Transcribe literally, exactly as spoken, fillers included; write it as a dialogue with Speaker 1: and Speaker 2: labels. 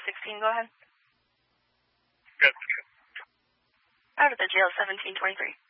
Speaker 1: sixteen, go ahead.
Speaker 2: Good.
Speaker 1: Out of the jail, seventeen twenty-three.